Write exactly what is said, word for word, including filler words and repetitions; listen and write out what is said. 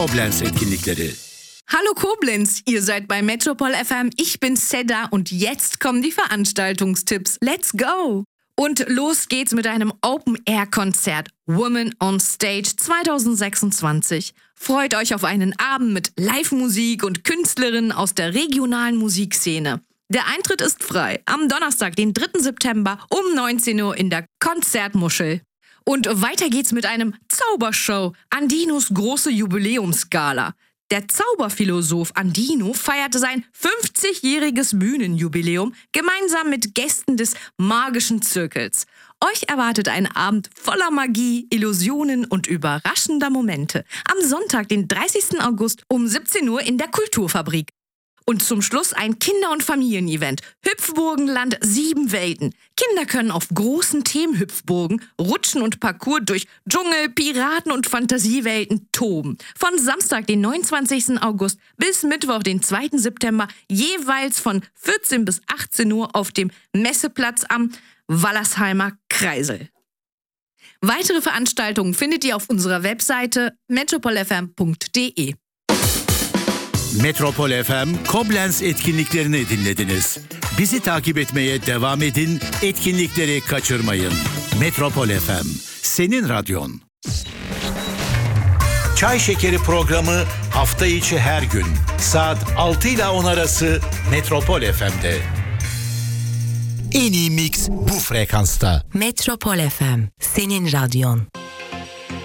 Koblenz etkinlikleri. Hallo Koblenz, ihr seid bei Metropol F M, ich bin Seda und jetzt kommen die Veranstaltungstipps. Let's go! Und los geht's mit einem Open-Air-Konzert Women on Stage zwanzig sechsundzwanzig. Freut euch auf einen Abend mit Live-Musik und Künstlerinnen aus der regionalen Musikszene. Der Eintritt ist frei am Donnerstag, den dritten September um neunzehn Uhr in der Konzertmuschel. Und weiter geht's mit einem Zaubershow, Andinos große Jubiläumsgala. Der Zauberphilosoph Andino feierte sein fünfzigjähriges Bühnenjubiläum gemeinsam mit Gästen des magischen Zirkels. Euch erwartet ein Abend voller Magie, Illusionen und überraschender Momente. Am Sonntag, den dreißigsten August um siebzehn Uhr in der Kulturfabrik. Und zum Schluss ein Kinder- und Familienevent. Hüpfburgenland sieben Welten. Kinder können auf großen Themenhüpfburgen rutschen und Parcours durch Dschungel, Piraten und Fantasiewelten toben. Von Samstag, den neunundzwanzigsten August bis Mittwoch, den zweiten September, jeweils von vierzehn bis achtzehn Uhr auf dem Messeplatz am Wallersheimer Kreisel. Weitere Veranstaltungen findet ihr auf unserer Webseite metropol f m punkt d e. Metropol F M Koblenz etkinliklerini dinlediniz. Bizi takip etmeye devam edin, etkinlikleri kaçırmayın. Metropol F M, senin radyon. Çay Şekeri programı hafta içi her gün saat altı ile on arası Metropol F M'de. En iyi mix bu frekansta. Metropol F M, senin radyon.